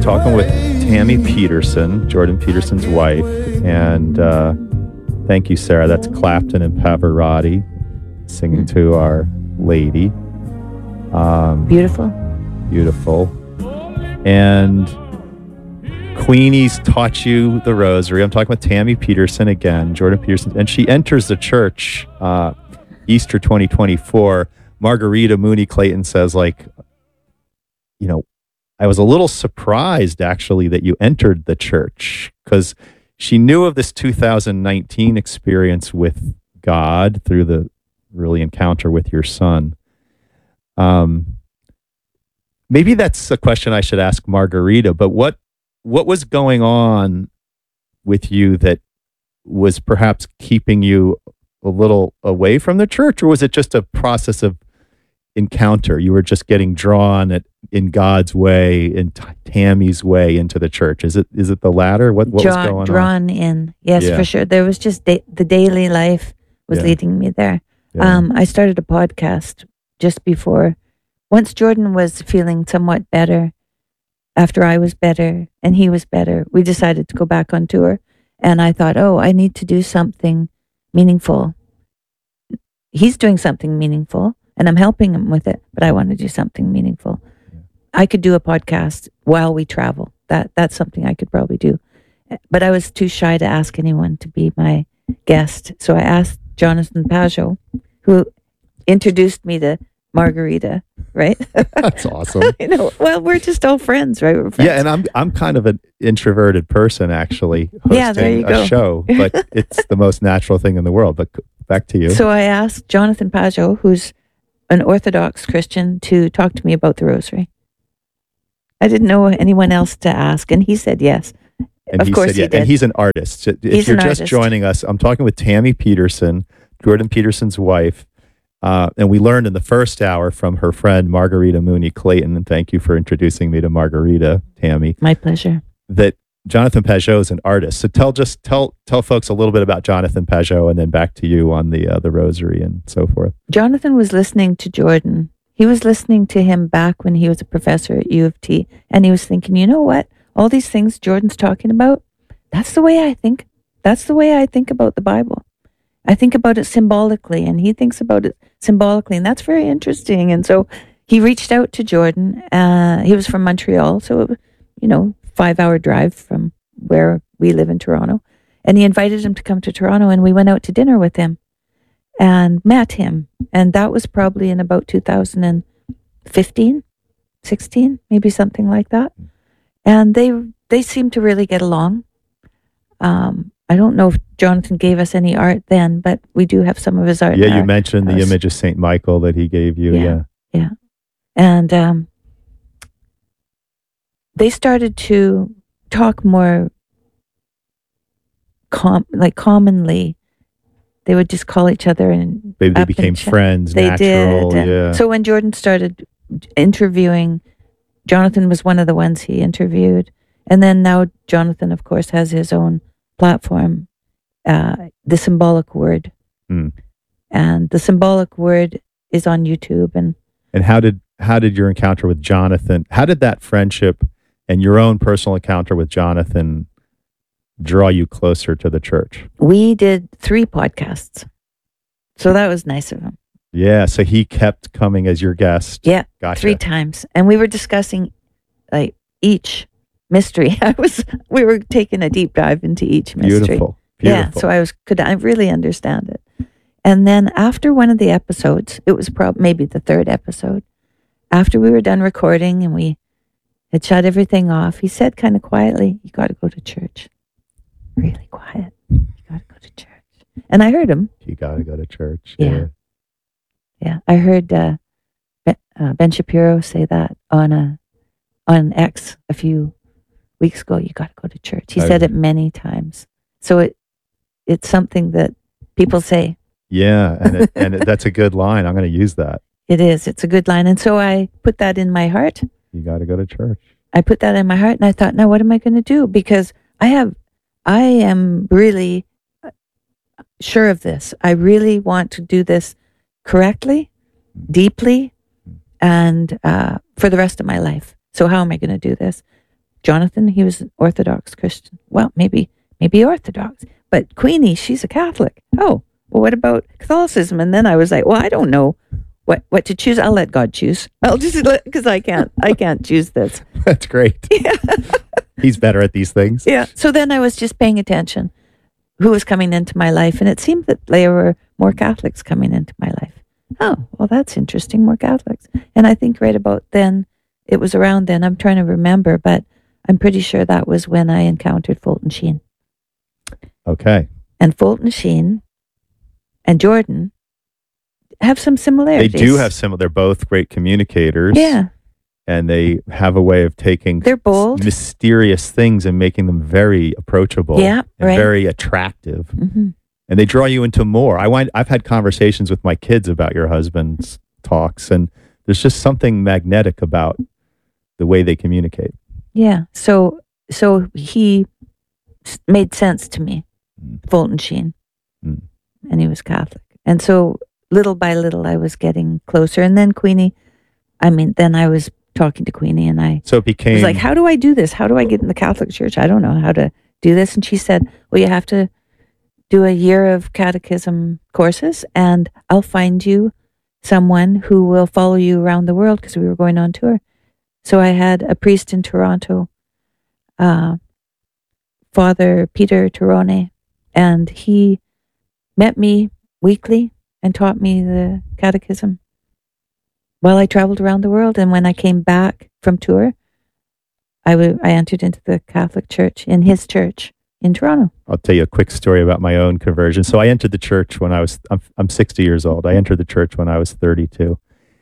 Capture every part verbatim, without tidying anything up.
talking with Tammy Peterson, Jordan Peterson's wife. And uh, thank you, Sarah. That's Clapton and Pavarotti singing to Our Lady. Um, beautiful. Beautiful. And Queenie's taught you the rosary. I'm talking with Tammy Peterson again, Jordan Peterson. And she enters the church uh, Easter twenty twenty-four. Margarita Mooney Clayton says, like, you know, I was a little surprised, actually, that you entered the church, because she knew of this two thousand nineteen experience with God through the really encounter with your son. Um, maybe that's a question I should ask Margarita, but what what was going on with you that was perhaps keeping you a little away from the church, or was it just a process of encounter? You were just getting drawn at, in God's way, in T- Tammy's way into the church. Is it is it the latter? What, what Draw, was going drawn on? in, yes, Yeah. for sure. There was just da- the daily life was Yeah. leading me there. Yeah. Um, I started a podcast just before. Once Jordan was feeling somewhat better, after I was better and he was better, we decided to go back on tour. And I thought, oh, I need to do something meaningful. He's doing something meaningful, and I'm helping him with it, but I want to do something meaningful. Yeah. I could do a podcast while we travel. That That's something I could probably do. But I was too shy to ask anyone to be my guest. So I asked Jonathan Pajot, who introduced me to Margarita, right? That's awesome. You know, well, we're just all friends, right? We're friends. Yeah, and I'm I'm kind of an introverted person, actually, hosting yeah, there you a go. show, but it's the most natural thing in the world. But back to you. So I asked Jonathan Pajot, who's an Orthodox Christian, to talk to me about the rosary. I didn't know anyone else to ask, and he said yes. And of he course said, yeah, he did. And he's an artist. If he's you're an just artist. joining us, I'm talking with Tammy Peterson, Jordan Peterson's wife. Uh, and we learned in the first hour from her friend, Margarita Mooney Clayton, and thank you for introducing me to Margarita, Tammy. My pleasure. That Jonathan Pajot is an artist. So tell just tell tell folks a little bit about Jonathan Pajot, and then back to you on the uh, the rosary and so forth. Jonathan was listening to Jordan. He was listening to him back when he was a professor at U of T, and he was thinking, you know what? All these things Jordan's talking about, that's the way I think. That's the way I think about the Bible. I think about it symbolically, and he thinks about it symbolically, and that's very interesting. And so he reached out to Jordan. Uh, he was from Montreal, so, it was, you know, five-hour drive from where we live in Toronto. And he invited him to come to Toronto, and we went out to dinner with him and met him. And that was probably in about two thousand fifteen, sixteen, maybe something like that. And they they seemed to really get along. Um, I don't know if Jonathan gave us any art then, but we do have some of his art. Yeah, you mentioned the image of Saint Michael that he gave you. Yeah, yeah. yeah. And um, they started to talk more, com- like commonly. They would just call each other and Maybe they became ch- friends. They natural, did. Yeah. So when Jordan started interviewing, Jonathan was one of the ones he interviewed, and then now Jonathan, of course, has his own platform, uh, the Symbolic Word, mm. and the Symbolic Word is on YouTube. And and how did how did your encounter with Jonathan? How did that friendship and your own personal encounter with Jonathan draw you closer to the church? We did three podcasts, so that was nice of him. Yeah, so he kept coming as your guest. Yeah, gotcha. Three times, and we were discussing like each mystery. I was we were taking a deep dive into each mystery. Beautiful, beautiful. Yeah, so I was could I really understand it. And then after one of the episodes, it was probably maybe the third episode, after we were done recording and we had shut everything off, he said kind of quietly, "You got to go to church." Really quiet. You got to go to church. And I heard him. You got to go to church. Yeah. Yeah. yeah. I heard uh, ben, uh, Ben Shapiro say that on a on X a few weeks ago. You got to go to church. He I, said it many times. So it it's something that people say. Yeah, and it, and it, that's a good line. I'm going to use that. It is. It's a good line. And so I put that in my heart. You got to go to church. I put that in my heart, and I thought, now what am I going to do? Because I have, I am really sure of this. I really want to do this correctly, deeply, and uh, for the rest of my life. So how am I going to do this? Jonathan, he was an Orthodox Christian. Well, maybe maybe Orthodox, but Queenie, she's a Catholic. Oh, well, what about Catholicism? And then I was like, well, I don't know what what to choose. I'll let God choose. I'll just let, because I can't I can't choose this. That's great. Yeah. He's better at these things. Yeah. So then I was just paying attention who was coming into my life, and it seemed that there were more Catholics coming into my life. Oh, well, that's interesting, more Catholics. And I think right about then, it was around then, I'm trying to remember, but I'm pretty sure that was when I encountered Fulton Sheen. Okay. And Fulton Sheen and Jordan have some They similarities. do have similar, they're both great communicators. Yeah. And they have a way of taking They're bold. mysterious things and making them very approachable. Yeah, and right. very attractive. Mm-hmm. And they draw you into more. I wind, I've had conversations with my kids about your husband's talks, and there's just something magnetic about the way they communicate. Yeah. So so he s- made sense to me, Mm. Fulton Sheen. Mm. And he was Catholic. And so little by little, I was getting closer. And then Queenie, I mean, then I was talking to Queenie, and I So it became was like, how do I do this? How do I get in the Catholic Church? I don't know how to do this. And she said, well, you have to do a year of catechism courses, and I'll find you someone who will follow you around the world, because we were going on tour. So I had a priest in Toronto, uh, Father Peter Torone, and he met me weekly and taught me the catechism while I traveled around the world. And when I came back from tour, I, w- I entered into the Catholic Church, in his church in Toronto. I'll tell you a quick story about my own conversion. So I entered the church when I was, I'm, I'm sixty years old. I entered the church when I was thirty-two.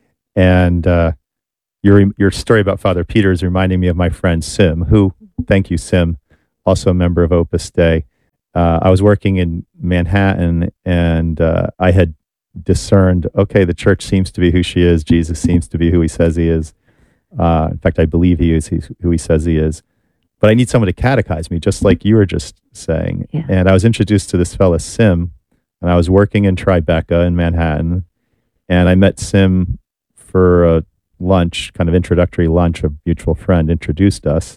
And uh, your your story about Father Peter is reminding me of my friend Sim, who, thank you, Sim, also a member of Opus Dei. Uh, I was working in Manhattan, and uh, I had discerned, okay, the church seems to be who she is. Jesus seems to be who he says he is. Uh, in fact, I believe he is he's who he says he is. But I need someone to catechize me, just like you were just saying. Yeah. And I was introduced to this fella, Sim, and I was working in Tribeca in Manhattan. And I met Sim for a lunch, kind of introductory lunch. A mutual friend introduced us.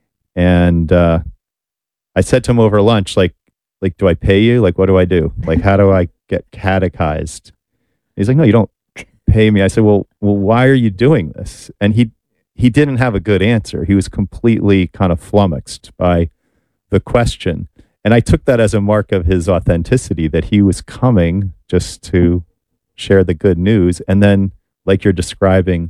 And uh, I said to him over lunch, like, like, do I pay you? Like, what do I do? Like, how do I get catechized? He's like, no, you don't pay me. I said, well, well, why are you doing this? And he he didn't have a good answer. He was completely kind of flummoxed by the question. And I took that as a mark of his authenticity, that he was coming just to share the good news. And then, like you're describing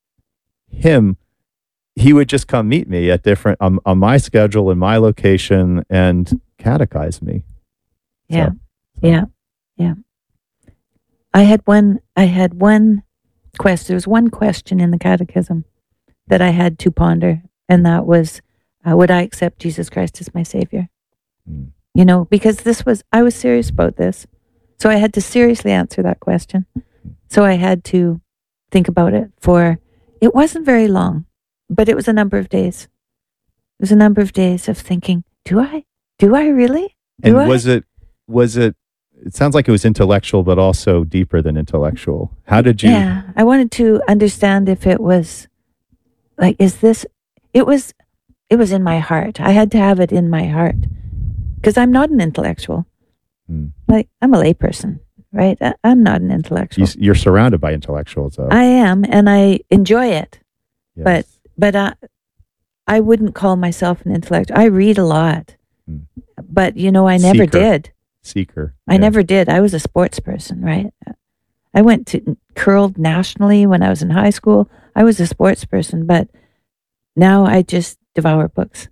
him, he would just come meet me at different, on, on my schedule, in my location, and catechize me. Yeah. So, so. Yeah. Yeah. I had one, I had one quest. There was one question in the catechism that I had to ponder. And that was, uh, would I accept Jesus Christ as my savior? Mm. You know, because this was, I was serious about this. So I had to seriously answer that question. So I had to think about it for, it wasn't very long, but it was a number of days. It was a number of days of thinking, do I, do I really? Do And I? was it, was it, it sounds like it was intellectual, but also deeper than intellectual. How did you? Yeah, I wanted to understand if it was like, is this, it was, it was in my heart. I had to have it in my heart because I'm not an intellectual. Hmm. Like, I'm a layperson, right? I, I'm not an intellectual. You, you're surrounded by intellectuals, though. I am, and I enjoy it, Yes. but, but I, I wouldn't call myself an intellectual. I read a lot, Hmm. but you know, I never Seeker. did. Seeker. I Yeah. never did. I was a sports person, right? I went to curled nationally when I was in high school. I was a sports person, but now I just devour books.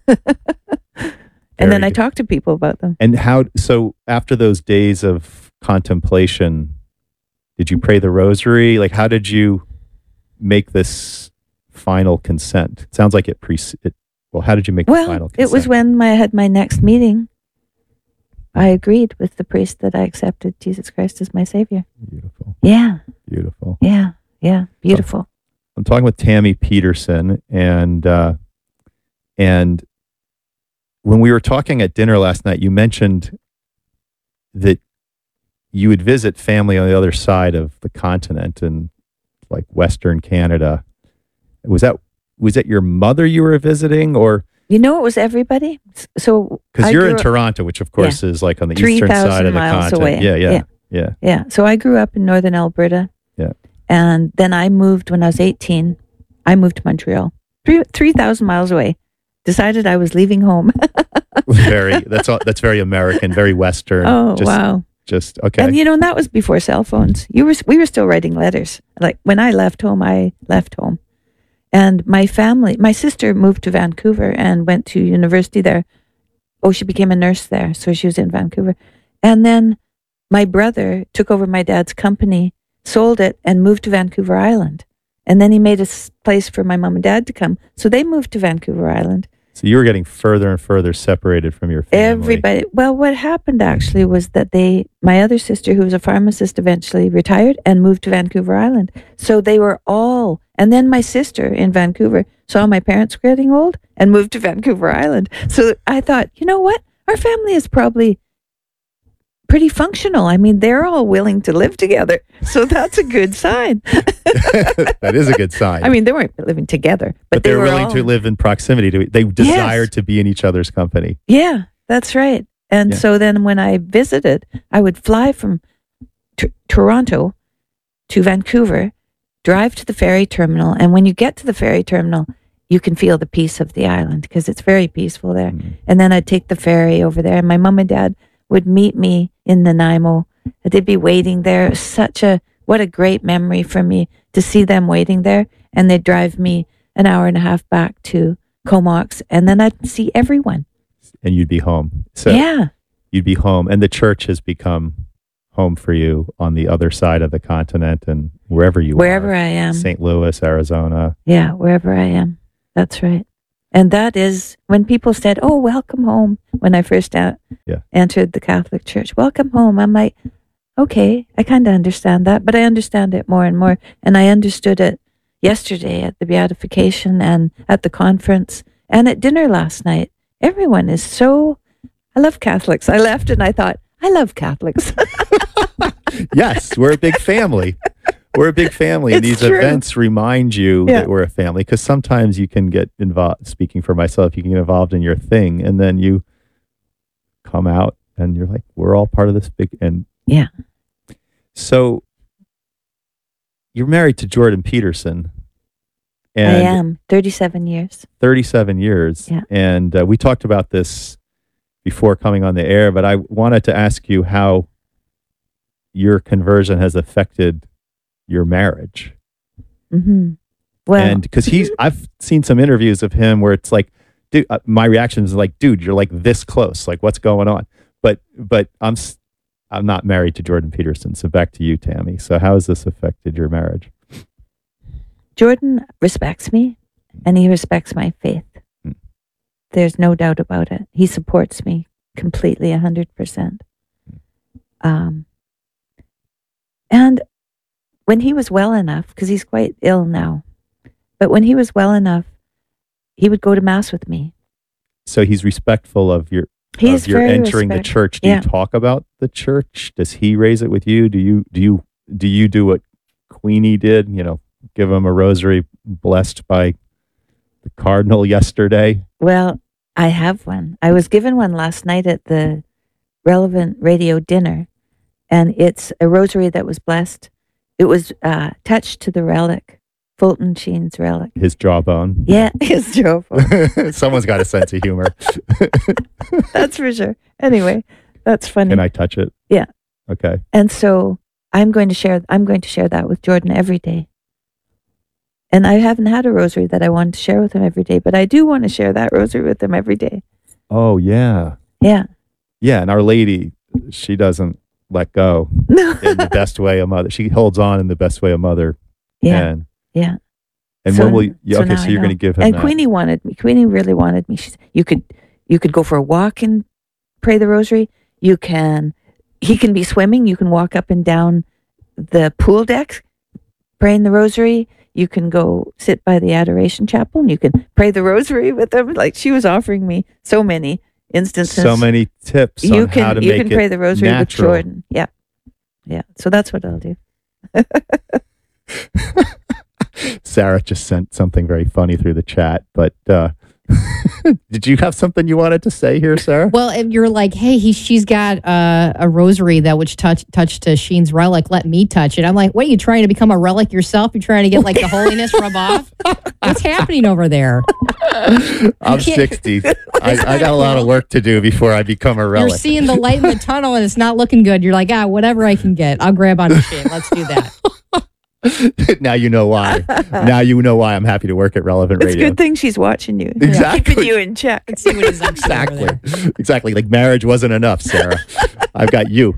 And Very then I good. talk to people about them. And how, so after those days of contemplation, did you pray the rosary? Like, how did you make this final consent? It sounds like it pre, it, well, how did you make the Well, final it consent? was when I had my next meeting. I agreed with the priest that I accepted Jesus Christ as my savior. Beautiful. Yeah, Beautiful. yeah, yeah. Beautiful. I'm talking with Tammy Peterson, and uh, and when we were talking at dinner last night, you mentioned that you would visit family on the other side of the continent in like Western Canada. Was that was it your mother you were visiting, or You know, it was everybody. S- So because I you're grew in up Toronto, which of course is like on the three eastern side thousand of the miles continent. away. Yeah, yeah, Yeah. yeah. Yeah. So I grew up in northern Alberta. Yeah. And then I moved when I was eighteen. I moved to Montreal, three three thousand miles away. Decided I was leaving home. Very. That's all. That's very American, very Western. Oh just, wow! Just okay. And you know, and that was before cell phones. You were we were still writing letters. Like when I left home, I left home, and my family, my sister moved to Vancouver and went to university there. Oh, she became a nurse there, so she was in Vancouver. And then my brother took over my dad's company, sold it, and moved to Vancouver Island. And then he made a s- place for my mom and dad to come. So they moved to Vancouver Island. So you were getting further and further separated from your family. Everybody. Well, what happened actually was that they, my other sister, who was a pharmacist, eventually retired and moved to Vancouver Island. So they were all, and then my sister in Vancouver saw my parents getting old and moved to Vancouver Island. So I thought, you know what? Our family is probably pretty functional. I mean, they're all willing to live together. So that's a good sign. That is a good sign. I mean, they weren't living together, but, but they they're were willing all, to live in proximity to. They desired to be in each other's company. Yeah, that's right. And Yeah. so then when I visited, I would fly from t- Toronto to Vancouver, drive to the ferry terminal. And when you get to the ferry terminal, you can feel the peace of the island because it's very peaceful there. Mm. And then I'd take the ferry over there, and my mom and dad would meet me in Nanaimo. They'd be waiting there. It was such a, what a great memory for me to see them waiting there. And they'd drive me an hour and a half back to Comox, and then I'd see everyone. And you'd be home. So Yeah. you'd be home, and the church has become home for you on the other side of the continent and wherever you Wherever are. I am. Saint Louis, Arizona. Yeah, wherever I am. That's right. And that is when people said, "Oh, welcome home." When I first a- Yeah. entered the Catholic Church, "Welcome home." I'm like, okay, I kind of understand that, but I understand it more and more. And I understood it yesterday at the beatification and at the conference and at dinner last night. Everyone is so, I love Catholics. I left and I thought, I love Catholics. Yes, we're a big family. We're a big family, and It's these true. events remind you Yeah. that we're a family. Because sometimes you can get involved. Speaking for myself, you can get involved in your thing, and then you come out, and you're like, "We're all part of this big." And Yeah. so, you're married to Jordan Peterson, I and am. thirty-seven years. thirty-seven years. Yeah. And uh, we talked about this before coming on the air, but I wanted to ask you how your conversion has affected your marriage. hmm Well, And because he's, I've seen some interviews of him where it's like, dude, uh, my reaction is like, dude, you're like this close. Like, what's going on? But, but I'm, s- I'm not married to Jordan Peterson. So back to you, Tammy. So how has this affected your marriage? Jordan respects me and he respects my faith. Hmm. There's no doubt about it. He supports me completely, one hundred percent. Um, and when he was well enough, because he's quite ill now, but when he was well enough, he would go to Mass with me. So he's respectful of your, He's of your very entering respect- the church. Do yeah. you talk about the church? Does he raise it with you? Do you, do you, do you do what Queenie did? You know, give him a rosary blessed by the cardinal yesterday. Well, I have one. I was given one last night at the Relevant Radio dinner, and it's a rosary that was blessed. It was uh, touched to the relic, Fulton Sheen's relic. His jawbone. Yeah, his Joe. Someone's got a sense of humor. That's for sure. Anyway, that's funny. Can I touch it? Yeah. Okay. And so I'm going to share. I'm going to share that with Jordan every day. And I haven't had a rosary that I wanted to share with him every day, but I do want to share that rosary with him every day. Oh yeah. Yeah. Yeah. And Our Lady, she doesn't let go in the best way a mother. She holds on in the best way a mother Yeah. can. Yeah. And So- when will you, yeah, so okay, now so I you're know. going to give him And that. Queenie wanted me. Queenie really wanted me. She said, you could, you could go for a walk and pray the rosary. You can, he can be swimming. You can walk up and down the pool deck praying the rosary. You can go sit by the Adoration Chapel and you can pray the rosary with them. Like she was offering me so many instances. So many tips You on can, how to you make can it pray the rosary natural. with Jordan. Yeah. Yeah. So that's what I'll do. Sarah just sent something very funny through the chat, but uh, did you have something you wanted to say here, Sarah? Well, if you're like, hey, he, she's got uh, a rosary that which touch, touched to Sheen's relic. Let me touch it. I'm like, what, are you trying to become a relic yourself? You're trying to get like the holiness rub off? What's happening over there? I'm sixty. I, I got a lot of work to do before I become a relic. You're seeing the light in the tunnel and it's not looking good. You're like, ah, whatever I can get. I'll grab onto Sheen. Let's do that. Now you know why. Now you know why I'm happy to work at Relevant It's Radio. a good thing she's watching you. Exactly. Keeping you in check. Let's see what he's up to over Exactly. there. Exactly. Like marriage wasn't enough, Sarah. I've got you.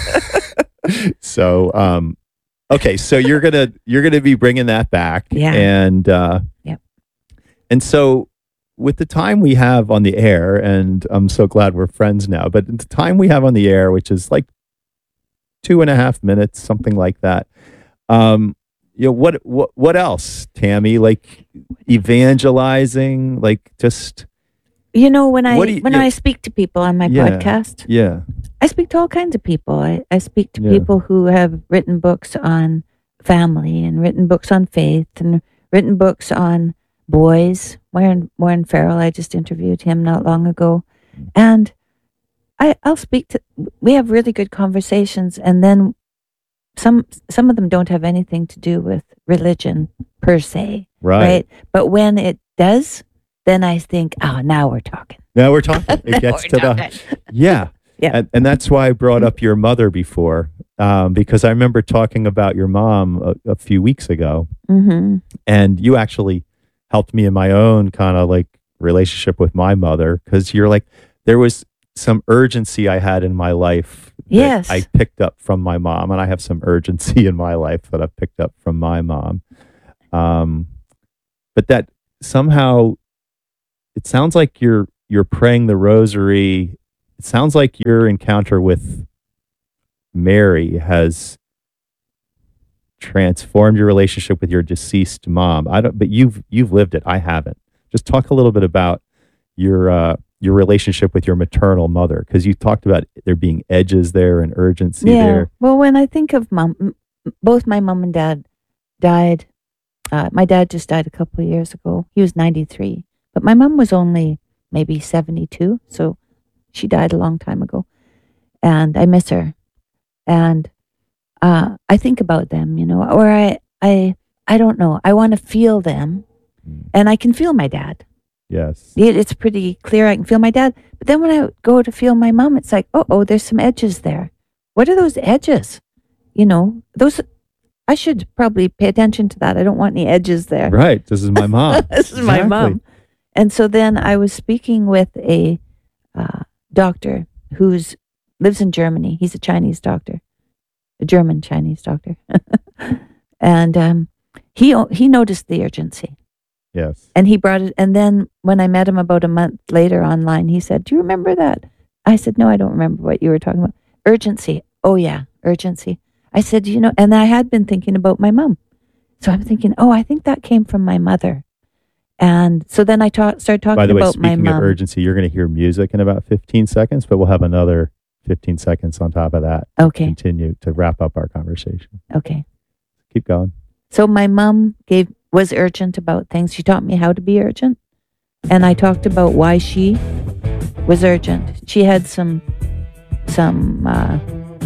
So, um, okay. So you're gonna you're gonna be bringing that back. Yeah. And uh, Yep. And so, with the time we have on the air, and I'm so glad we're friends now. But the time we have on the air, which is like two and a half minutes, something like that. Um, you know, what, what, what else, Tammy? Like evangelizing, like just, You know, when I What do you- when yeah. I speak to people on my Yeah. podcast, yeah, I speak to all kinds of people. I, I speak to Yeah. people who have written books on family and written books on faith and written books on boys. Warren Warren Farrell, I just interviewed him not long ago, and I I'll speak to. We have really good conversations, and then some some of them don't have anything to do with religion per se, right. right? But when it does, then I think, oh, now we're talking. Now we're talking. It Now gets we're to the, talking. yeah. Yeah. And, and that's why I brought up your mother before, um, because I remember talking about your mom a, a few weeks ago, Mm-hmm. and you actually helped me in my own kind of like relationship with my mother, because you're like, there was some urgency I had in my life that Yes. I picked up from my mom, and I have some urgency in my life that I picked up from my mom. Um, but that somehow, it sounds like you're you're praying the rosary. It sounds like your encounter with Mary has transformed your relationship with your deceased mom. I don't, but you've you've lived it. I haven't. Just talk a little bit about your uh, your relationship with your maternal mother, because you talked about there being edges there and urgency Yeah. there. Well, when I think of mom, m- both my mom and dad died. Uh, my dad just died a couple of years ago. He was ninety-three, but my mom was only maybe seventy-two, so she died a long time ago. And I miss her, and uh, I think about them, you know, or I, I, I don't know. I want to feel them, Mm. and I can feel my dad. Yes. It, it's pretty clear I can feel my dad. But then when I go to feel my mom, it's like, oh, oh, there's some edges there. What are those edges? You know, those. I should probably pay attention to that. I don't want any edges there. Right. This is my mom. This is my Exactly. mom. And so then I was speaking with a uh, doctor who's lives in Germany. He's a Chinese doctor, a German Chinese doctor, and um, he he noticed the urgency. Yes. And he brought it. And then when I met him about a month later online, he said, do you remember that? I said, no, I don't remember what you were talking about. Urgency. Oh, yeah, urgency. I said, you know, and I had been thinking about my mom. So I'm thinking, oh, I think that came from my mother. And so then I ta- started talking By the way, about my speaking of mom. urgency, you're going to hear music in about fifteen seconds, but we'll have another fifteen seconds on top of that. Okay, Continue to wrap up our conversation. okay. Keep going. So my mom gave was urgent about things. She taught me how to be urgent. And I talked about why she was urgent. She had some, some, uh,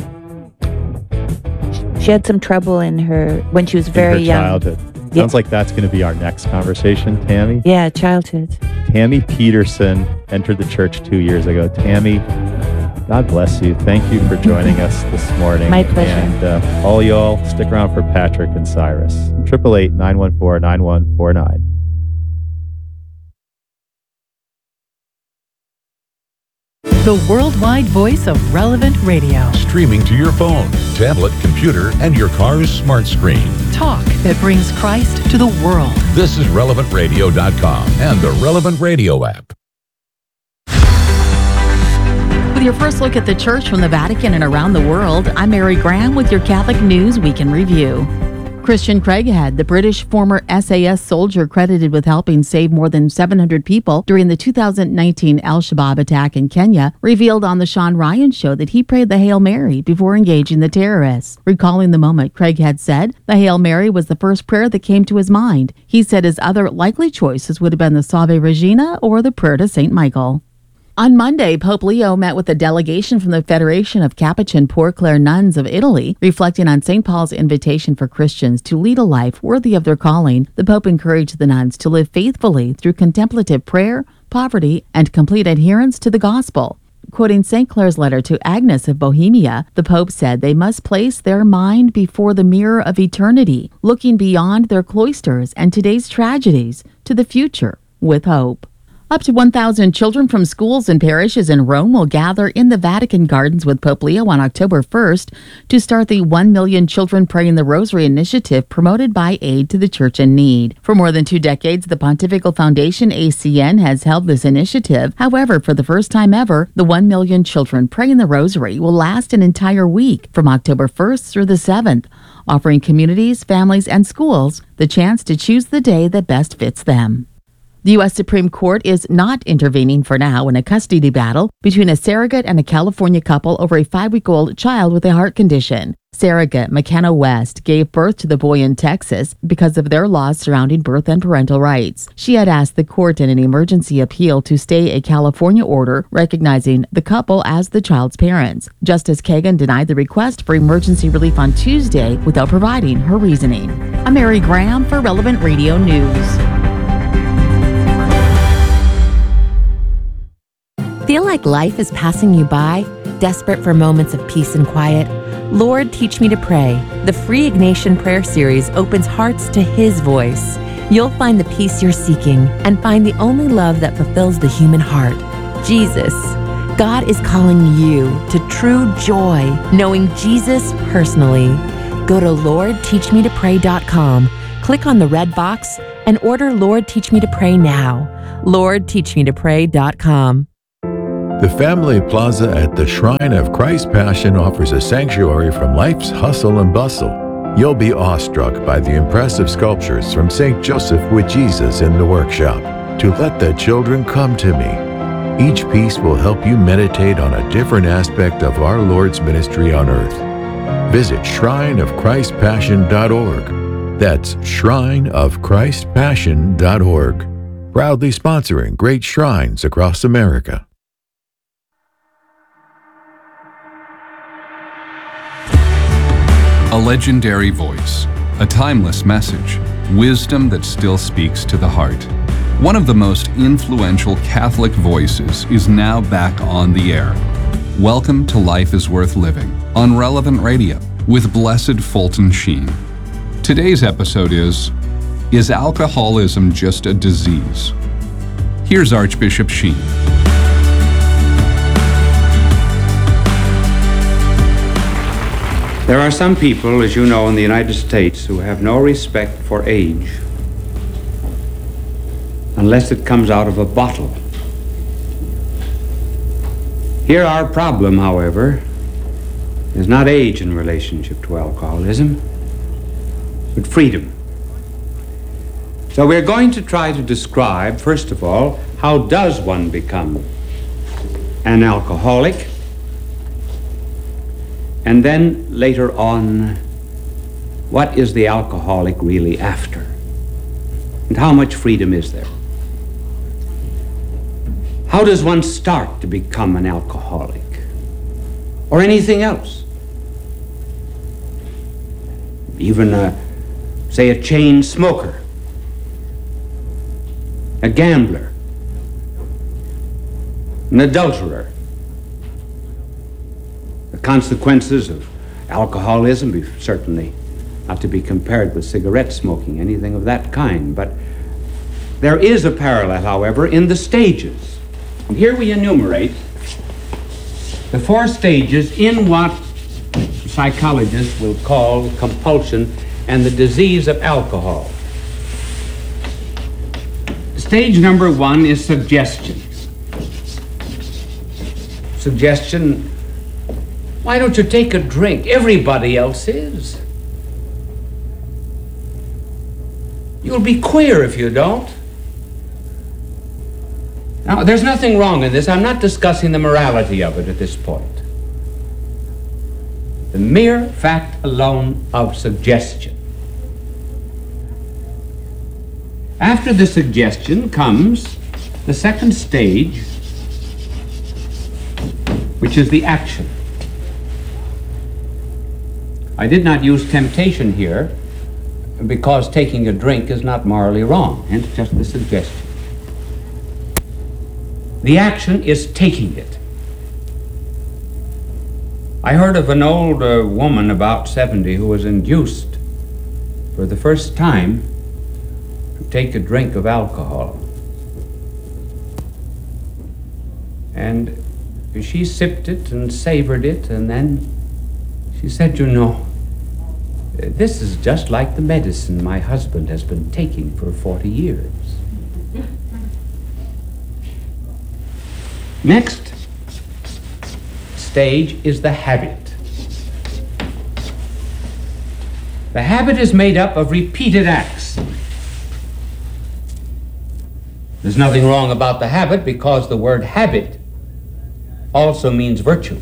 she had some trouble in her, when she was very In her young. childhood. Yeah. Sounds like that's going to be our next conversation, Tammy. Yeah, childhood. Tammy Peterson entered the church two years ago. Tammy, God bless you. Thank you for joining us this morning. My pleasure. And uh, all y'all, stick around for Patrick and Cyrus. eight eight eight, nine one four, nine one four nine. The worldwide voice of Relevant Radio. Streaming to your phone, tablet, computer, and your car's smart screen. Talk that brings Christ to the world. This is relevant radio dot com and the Relevant Radio app. With your first look at the church from the Vatican and around the world, I'm Mary Graham with your Catholic News Week in Review. Christian Craighead, the British former S A S soldier credited with helping save more than seven hundred people during the two thousand nineteen Al-Shabaab attack in Kenya, revealed on the Sean Ryan Show that he prayed the Hail Mary before engaging the terrorists. Recalling the moment, Craighead said, "The Hail Mary was the first prayer that came to his mind." He said his other likely choices would have been the Salve Regina or the prayer to Saint Michael. On Monday, Pope Leo met with a delegation from the Federation of Capuchin Poor Clare Nuns of Italy, reflecting on Saint Paul's invitation for Christians to lead a life worthy of their calling. The Pope encouraged the nuns to live faithfully through contemplative prayer, poverty, and complete adherence to the gospel. Quoting Saint Clare's letter to Agnes of Bohemia, the Pope said they must place their mind before the mirror of eternity, looking beyond their cloisters and today's tragedies to the future with hope. Up to one thousand children from schools and parishes in Rome will gather in the Vatican Gardens with Pope Leo on October first to start the one million Children Praying the Rosary initiative promoted by Aid to the Church in Need. For more than two decades, the Pontifical Foundation, A C N, has held this initiative. However, for the first time ever, the one million Children Praying the Rosary will last an entire week from October first through the seventh, offering communities, families, and schools the chance to choose the day that best fits them. The U S Supreme Court is not intervening for now in a custody battle between a surrogate and a California couple over a five-week-old child with a heart condition. Surrogate McKenna West gave birth to the boy in Texas because of their laws surrounding birth and parental rights. She had asked the court in an emergency appeal to stay a California order recognizing the couple as the child's parents. Justice Kagan denied the request for emergency relief on Tuesday without providing her reasoning. I'm Mary Graham for Relevant Radio News. Feel like life is passing you by? Desperate for moments of peace and quiet? Lord, Teach Me to Pray. The free Ignatian Prayer Series opens hearts to His voice. You'll find the peace you're seeking and find the only love that fulfills the human heart, Jesus. God is calling you to true joy, knowing Jesus personally. Go to lord teach me to pray dot com, click on the red box, and order Lord Teach Me to Pray now. lord teach me to pray dot com. The Family Plaza at the Shrine of Christ Passion offers a sanctuary from life's hustle and bustle. You'll be awestruck by the impressive sculptures from Saint Joseph with Jesus in the workshop, To Let the Children Come to Me. Each piece will help you meditate on a different aspect of our Lord's ministry on earth. Visit shrine of christ passion dot org. That's shrine of christ passion dot org. Proudly sponsoring great shrines across America. A legendary voice, a timeless message, wisdom that still speaks to the heart. One of the most influential Catholic voices is now back on the air. Welcome to Life is Worth Living on Relevant Radio with Blessed Fulton Sheen. Today's episode is, Is Alcoholism Just a Disease? Here's Archbishop Sheen. There are some people, as you know, in the United States who have no respect for age unless it comes out of a bottle. Here our problem, however, is not age in relationship to alcoholism, but freedom. So we're going to try to describe, first of all, how does one become an alcoholic? And then later on, what is the alcoholic really after? And how much freedom is there? How does one start to become an alcoholic? Or anything else? Even, a, say, a chain smoker, a gambler, an adulterer. The consequences of alcoholism be certainly not to be compared with cigarette smoking, anything of that kind. But there is a parallel, however, in the stages. And here we enumerate the four stages in what psychologists will call compulsion and the disease of alcohol. Stage number one is suggestion. Suggestion, why don't you take a drink? Everybody else is. You'll be queer if you don't. Now, there's nothing wrong in this. I'm not discussing the morality of it at this point. The mere fact alone of suggestion. After the suggestion comes the second stage, which is the action. I did not use temptation here because taking a drink is not morally wrong, hence just the suggestion. The action is taking it. I heard of an old uh, woman about seventy who was induced for the first time to take a drink of alcohol. And she sipped it and savored it, and then she said, you know, this is just like the medicine my husband has been taking for forty years. Next stage is the habit. The habit is made up of repeated acts. There's nothing wrong about the habit because the word habit also means virtue.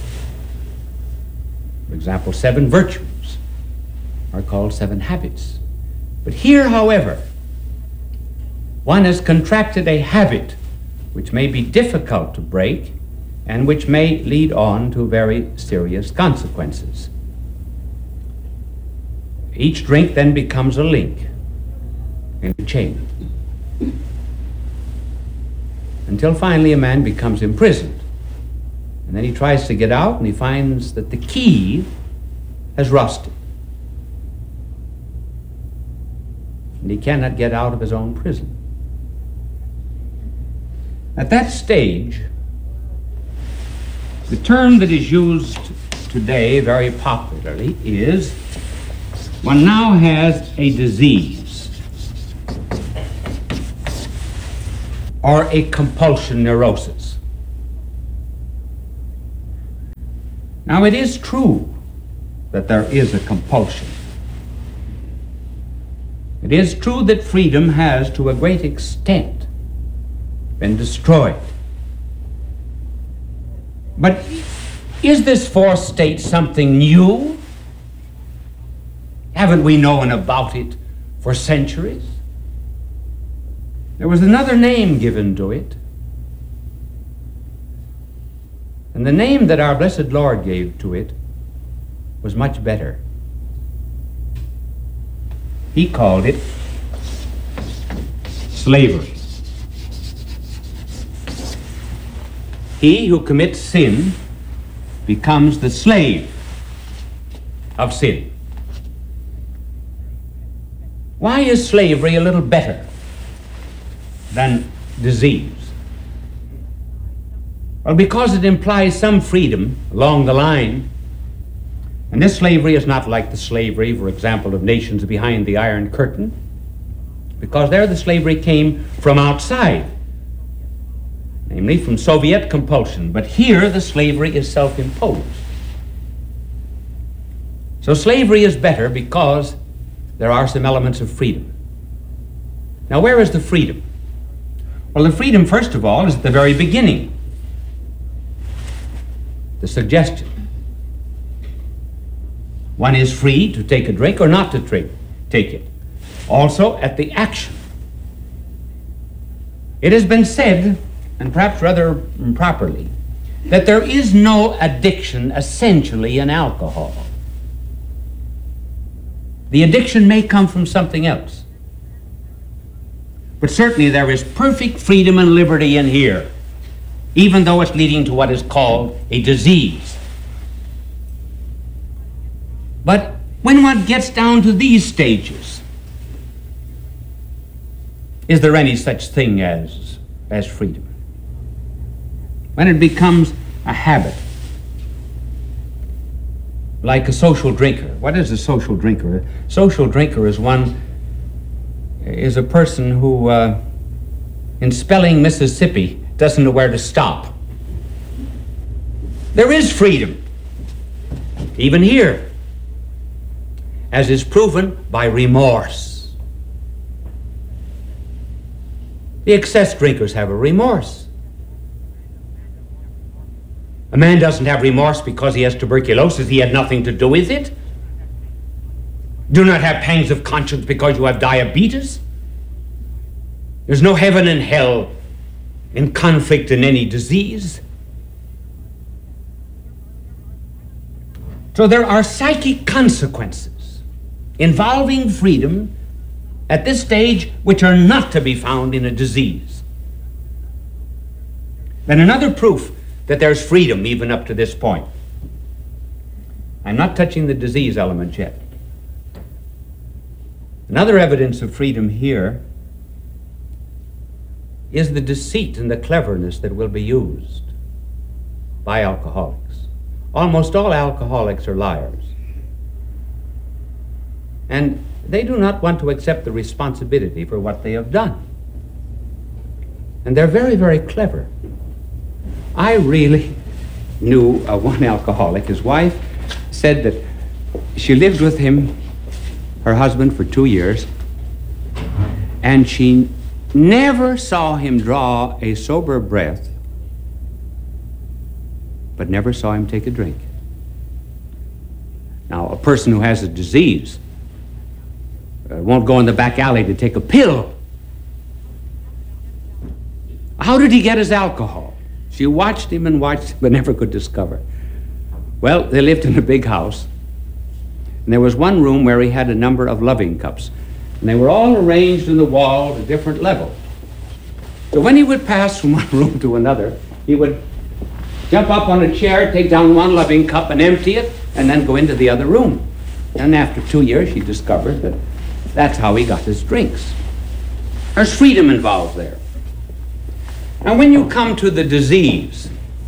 For example, seven virtues are called seven habits. But here, however, one has contracted a habit which may be difficult to break and which may lead on to very serious consequences. Each drink then becomes a link in a chain, until finally a man becomes imprisoned. And then he tries to get out and he finds that the key has rusted. And he cannot get out of his own prison. At that stage, the term that is used today very popularly is one now has a disease or a compulsion neurosis. Now, it is true that there is a compulsion. It is true that freedom has, to a great extent, been destroyed. But is this fourth state something new? Haven't we known about it for centuries? There was another name given to it. And the name that our blessed Lord gave to it was much better. He called it slavery. He who commits sin becomes the slave of sin. Why is slavery a little better than disease? Well, because it implies some freedom along the line. And this slavery is not like the slavery, for example, of nations behind the Iron Curtain, because there the slavery came from outside, namely from Soviet compulsion. But here the slavery is self-imposed. So slavery is better because there are some elements of freedom. Now, where is the freedom? Well, the freedom, first of all, is at the very beginning. The suggestion. One is free to take a drink or not to drink, take it. Also at the action. It has been said, and perhaps rather improperly, that there is no addiction essentially in alcohol. The addiction may come from something else. But certainly there is perfect freedom and liberty in here, even though it's leading to what is called a disease. But when one gets down to these stages, is there any such thing as, as freedom? When it becomes a habit, like a social drinker. What is a social drinker? A social drinker is one, is a person who, uh, in spelling Mississippi, doesn't know where to stop. There is freedom, even here, as is proven by remorse. The excess drinkers have a remorse. A man doesn't have remorse because he has tuberculosis. He had nothing to do with it. Do not have pangs of conscience because you have diabetes. There's no heaven and hell in conflict in any disease. So there are psychic consequences involving freedom at this stage which are not to be found in a disease. Then another proof that there's freedom even up to this point. I'm not touching the disease element yet. Another evidence of freedom here is the deceit and the cleverness that will be used by alcoholics. Almost all alcoholics are liars. And they do not want to accept the responsibility for what they have done. And they're very, very clever. I really knew uh, one alcoholic. His wife said that she lived with him, her husband, for two years, and she never saw him draw a sober breath, but never saw him take a drink. Now, a person who has a disease uh, won't go in the back alley to take a pill. How did he get his alcohol? She watched him and watched him, but never could discover. Well, they lived in a big house, and there was one room where he had a number of loving cups, and they were all arranged in the wall at a different level. So when he would pass from one room to another, he would jump up on a chair, take down one loving cup and empty it, and then go into the other room. And after two years, she discovered that that's how he got his drinks. There's freedom involved there. Now, when you come to the disease,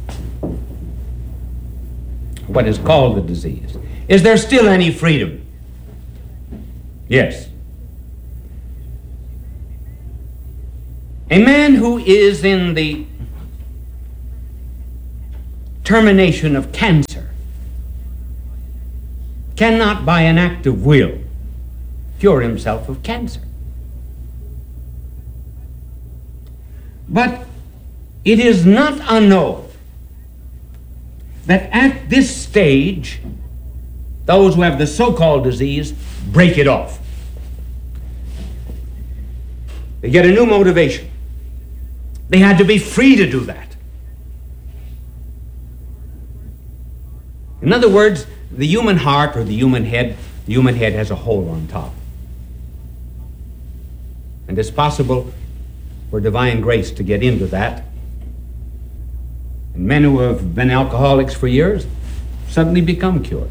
what is called the disease, is there still any freedom? Yes. A man who is in the termination of cancer cannot, by an act of will, cure himself of cancer. But it is not unknown that at this stage, those who have the so-called disease break it off. They get a new motivation. They had to be free to do that. In other words, the human heart or the human head, the human head has a hole on top. And it's possible for divine grace to get into that. And men who have been alcoholics for years suddenly become cured.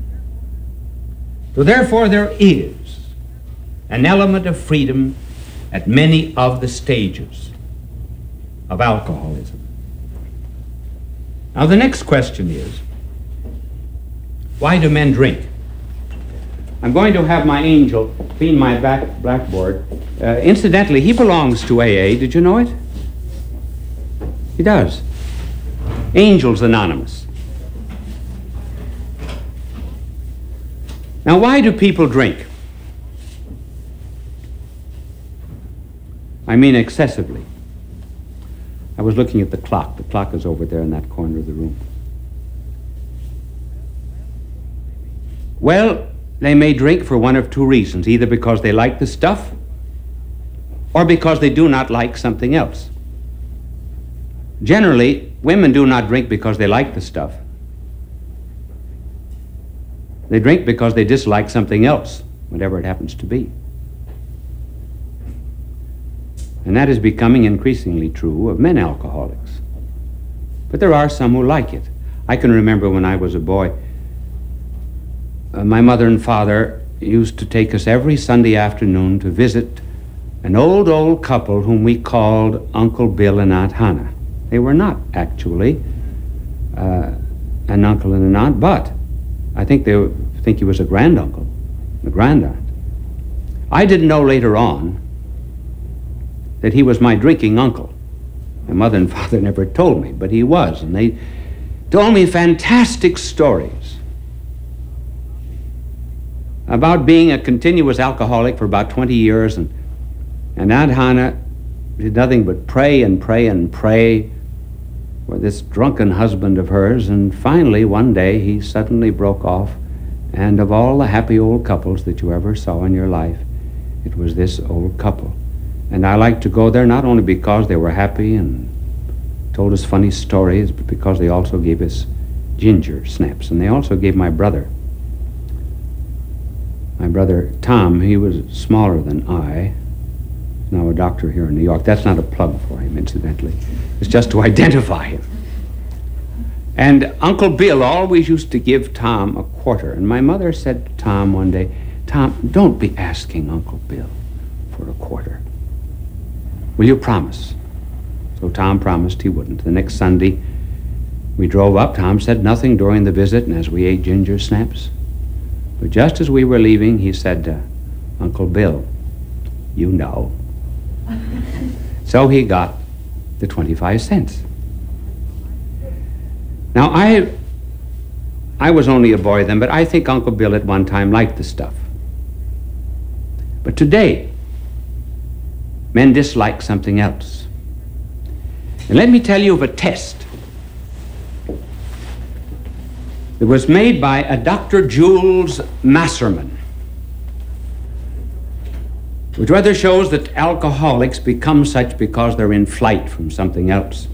So therefore there is an element of freedom at many of the stages of alcoholism. Now the next question is, why do men drink? I'm going to have my angel clean my back blackboard. Uh, incidentally, he belongs to A A. Did you know it? He does. Angels Anonymous. Now, why do people drink? I mean excessively. I was looking at the clock. The clock is over there in that corner of the room. Well, they may drink for one of two reasons, either because they like the stuff or because they do not like something else. Generally, women do not drink because they like the stuff. They drink because they dislike something else, whatever it happens to be. And that is becoming increasingly true of men alcoholics. But there are some who like it. I can remember when I was a boy, uh, my mother and father used to take us every Sunday afternoon to visit an old, old couple whom we called Uncle Bill and Aunt Hannah. They were not actually uh, an uncle and an aunt, but I think they were, think he was a granduncle, a grandaunt. I didn't know later on that he was my drinking uncle. My mother and father never told me, but he was, and they told me fantastic stories about being a continuous alcoholic for about twenty years, and, and Aunt Hannah did nothing but pray and pray and pray for this drunken husband of hers, and finally one day he suddenly broke off, and of all the happy old couples that you ever saw in your life, it was this old couple. And I liked to go there not only because they were happy and told us funny stories, but because they also gave us ginger snaps, and they also gave my brother. My brother Tom, he was smaller than I, now a doctor here in New York. That's not a plug for him, incidentally. It's just to identify him. And Uncle Bill always used to give Tom a quarter. And my mother said to Tom one day, "Tom, don't be asking Uncle Bill for a quarter. Will you promise?" So Tom promised he wouldn't. The next Sunday, we drove up. Tom said nothing during the visit, and as we ate ginger snaps. But just as we were leaving, he said, uh, "Uncle Bill, you know." So he got the twenty-five cents. Now, I, I was only a boy then, but I think Uncle Bill at one time liked the stuff. But today, men dislike something else. And let me tell you of a test that was made by a Doctor Jules Masserman, which rather shows that alcoholics become such because they're in flight from something else.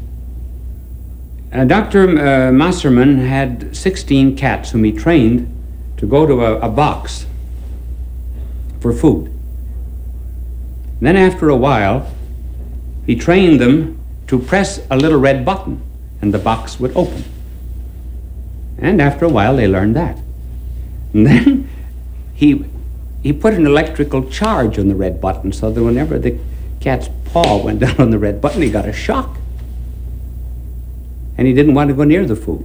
Uh, Doctor Uh, Masserman had sixteen cats whom he trained to go to a, a box for food. And then after a while, he trained them to press a little red button, and the box would open. And after a while, they learned that. And then he he put an electrical charge on the red button so that whenever the cat's paw went down on the red button, he got a shock. And he didn't want to go near the food.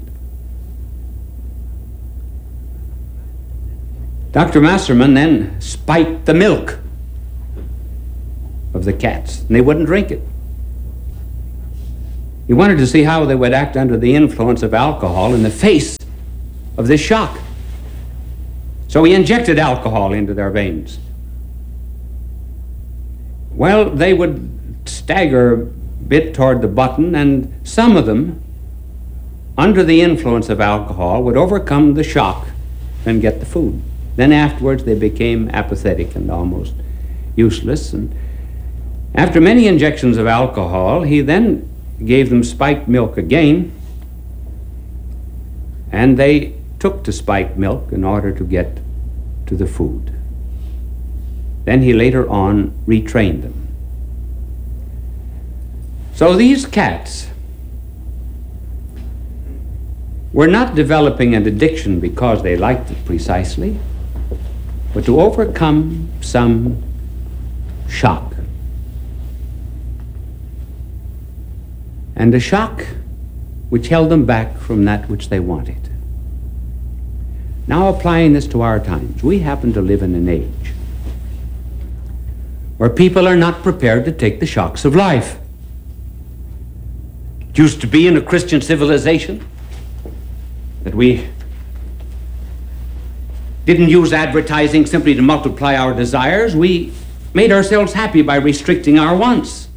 Doctor Masserman then spiked the milk of the cats, and they wouldn't drink it. He wanted to see how they would act under the influence of alcohol in the face of this shock. So he injected alcohol into their veins. Well, they would stagger a bit toward the button, and some of them, under the influence of alcohol, would overcome the shock and get the food. Then afterwards, they became apathetic and almost useless. And after many injections of alcohol, he then gave them spiked milk again, and they took to spiked milk in order to get to the food. Then he later on retrained them. So these cats were not developing an addiction because they liked it precisely, but to overcome some shock. And a shock which held them back from that which they wanted. Now applying this to our times, we happen to live in an age where people are not prepared to take the shocks of life. It used to be in a Christian civilization that we didn't use advertising simply to multiply our desires. We made ourselves happy by restricting our wants.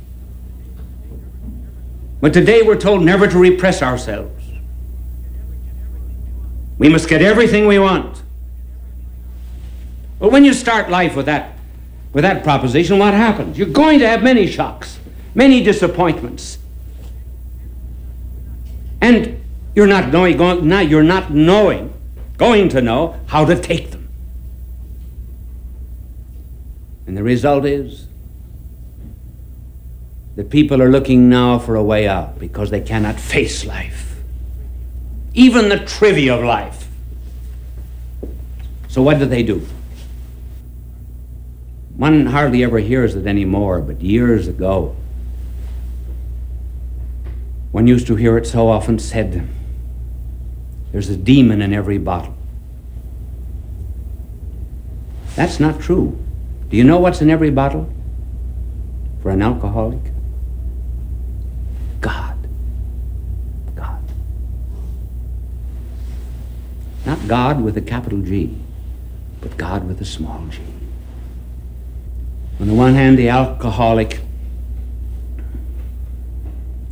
But today we're told never to repress ourselves. We must get everything we want. Well, when you start life with that, with that proposition, what happens? You're going to have many shocks, many disappointments. And you're not knowing, going, now you're not knowing, going to know how to take them. And the result is that people are looking now for a way out because they cannot face life, even the trivia of life. So what do they do? One hardly ever hears it anymore, but years ago, one used to hear it so often said, there's a demon in every bottle. That's not true. Do you know what's in every bottle for an alcoholic? God. God. Not God with a capital G, but God with a small g. On the one hand, the alcoholic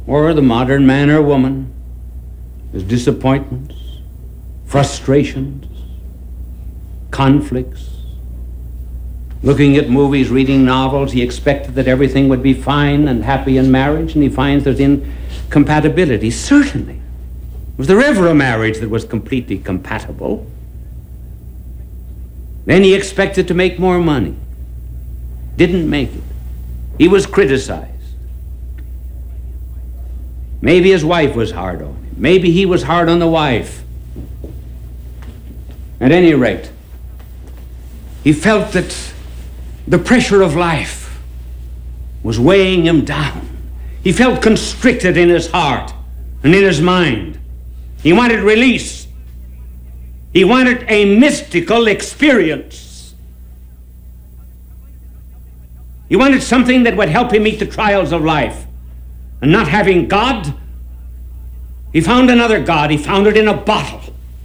or the modern man or woman, his disappointments, frustrations, conflicts. Looking at movies, reading novels, he expected that everything would be fine and happy in marriage, and he finds there's incompatibility. Certainly. Was there ever a marriage that was completely compatible? Then he expected to make more money. Didn't make it. He was criticized. Maybe his wife was hard on him. Maybe he was hard on the wife. At any rate, he felt that the pressure of life was weighing him down. He felt constricted in his heart and in his mind. He wanted release. He wanted a mystical experience. He wanted something that would help him meet the trials of life. And not having God, he found another God. He found it in a bottle.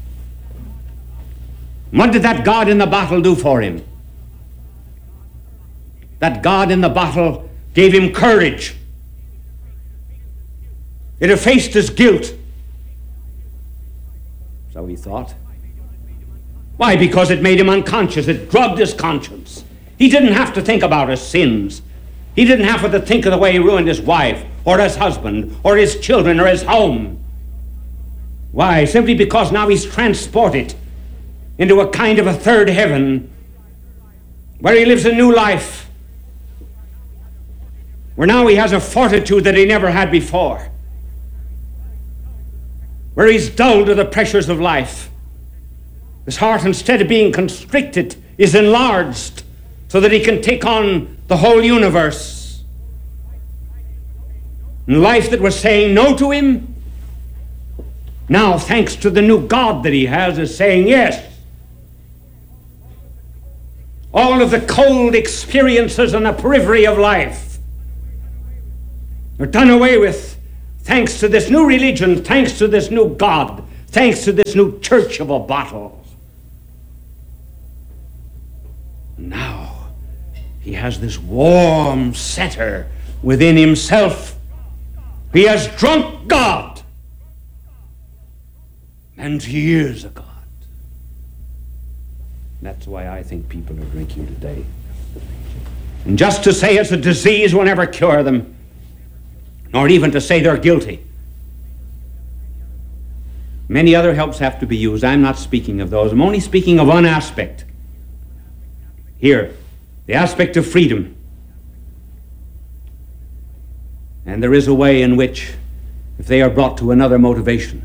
What did that God in the bottle do for him? That God in the bottle gave him courage. It effaced his guilt. So he thought. Why? Because it made him unconscious. It drugged his conscience. He didn't have to think about his sins. He didn't have to think of the way he ruined his wife, or his husband, or his children, or his home. Why? Simply because now he's transported into a kind of a third heaven where he lives a new life, where now he has a fortitude that he never had before, where he's dulled to the pressures of life. His heart, instead of being constricted, is enlarged so that he can take on the whole universe. And life that was saying no to him, now, thanks to the new God that he has, is saying yes. All of the cold experiences on the periphery of life are done away with thanks to this new religion, thanks to this new God, thanks to this new church of a bottle. Now, he has this warm center within himself. He has drunk God, and he is a God. That's why I think people are drinking today. And just to say it's a disease will never cure them, nor even to say they're guilty. Many other helps have to be used. I'm not speaking of those. I'm only speaking of one aspect. Here, the aspect of freedom. And there is a way in which, if they are brought to another motivation,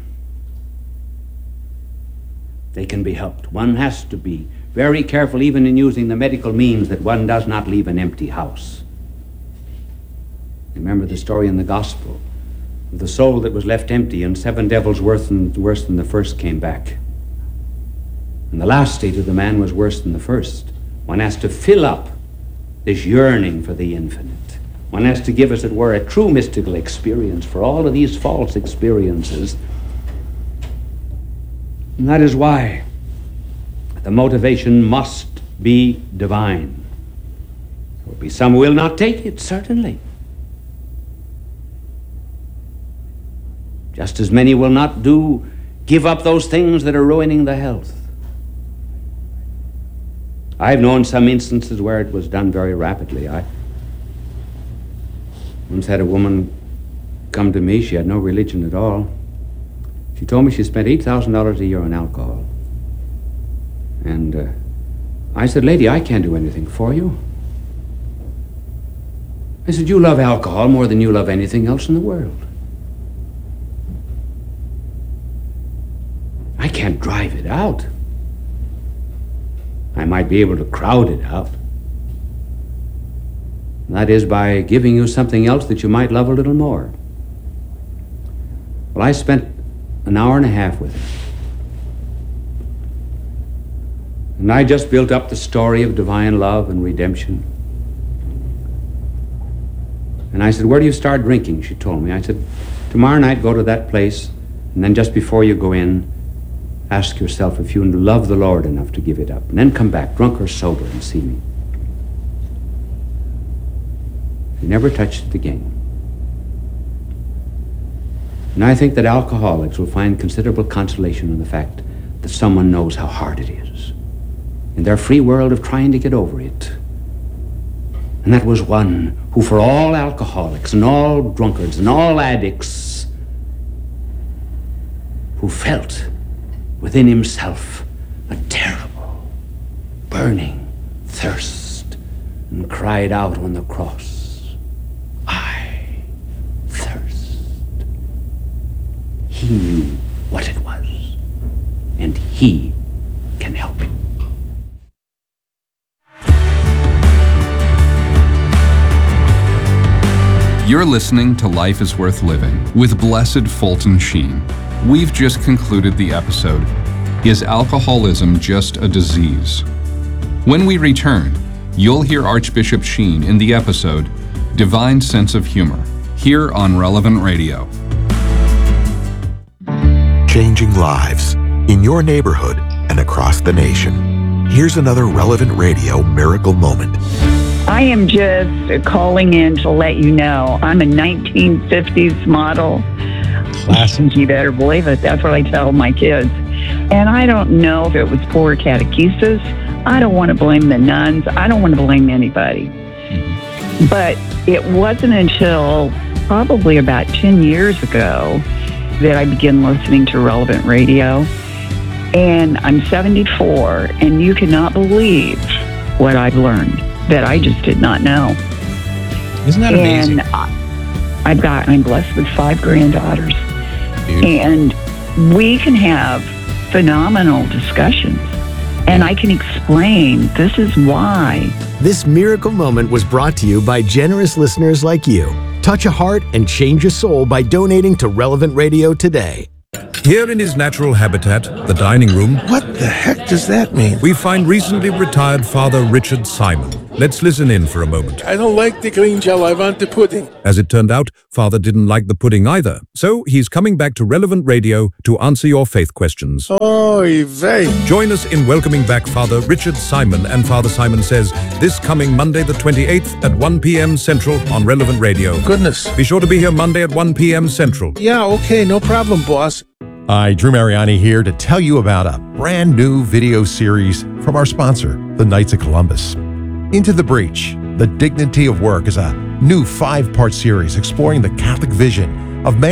they can be helped. One has to be very careful, even in using the medical means, that one does not leave an empty house. Remember the story in the gospel of the soul that was left empty, and seven devils worse than, worse than the first came back. And the last state of the man was worse than the first. One has to fill up this yearning for the infinite. One has to give, as it were, a true mystical experience for all of these false experiences. And that is why the motivation must be divine. There will be some who will not take it, certainly. Just as many will not do, give up those things that are ruining the health. I've known some instances where it was done very rapidly. I once had a woman come to me. She had no religion at all. She told me she spent eight thousand dollars a year on alcohol. And uh, I said, "Lady, I can't do anything for you." I said, "You love alcohol more than you love anything else in the world. I can't drive it out. I might be able to crowd it out. That is, by giving you something else that you might love a little more." Well, I spent an hour and a half with her. And I just built up the story of divine love and redemption. And I said, "Where do you start drinking?" She told me. I said, "Tomorrow night, go to that place, and then just before you go in, ask yourself if you love the Lord enough to give it up. And then come back, drunk or sober, and see me." She never touched it again. And I think that alcoholics will find considerable consolation in the fact that someone knows how hard it is in their free world of trying to get over it. And that was one who, for all alcoholics and all drunkards and all addicts, who felt within himself a terrible, burning thirst and cried out on the cross, "I thirst." He knew what it was, and he can help it. You're listening to Life is Worth Living with Blessed Fulton Sheen. We've just concluded the episode, Is Alcoholism Just a Disease? When we return, you'll hear Archbishop Sheen in the episode, Divine Sense of Humor, here on Relevant Radio. Changing lives in your neighborhood and across the nation. Here's another Relevant Radio miracle moment. I am just calling in to let you know I'm a nineteen fifties model. Classic. You better believe it. That's what I tell my kids. And I don't know if it was poor catechesis. I don't want to blame the nuns. I don't want to blame anybody. Mm-hmm. But it wasn't until probably about ten years ago that I began listening to Relevant Radio. And I'm seventy-four, and you cannot believe what I've learned that I just did not know. Isn't that amazing? And I, I've got, I'm blessed with five granddaughters. Beautiful. And we can have phenomenal discussions. And I can explain this is why. This miracle moment was brought to you by generous listeners like you. Touch a heart and change a soul by donating to Relevant Radio today. Here in his natural habitat, the dining room. What the heck does that mean? We find recently retired Father Richard Simon. Let's listen in for a moment. I don't like the green gel, I want the pudding. As it turned out, Father didn't like the pudding either. So he's coming back to Relevant Radio to answer your faith questions. Oy vey. Join us in welcoming back Father Richard Simon and Father Simon Says this coming Monday the twenty-eighth at one p.m. Central on Relevant Radio. Goodness. Be sure to be here Monday at one p.m. Central. Yeah, okay, no problem, boss. Hi, Drew Mariani here to tell you about a brand new video series from our sponsor, the Knights of Columbus. Into the Breach, The Dignity of Work is a new five-part series exploring the Catholic vision of man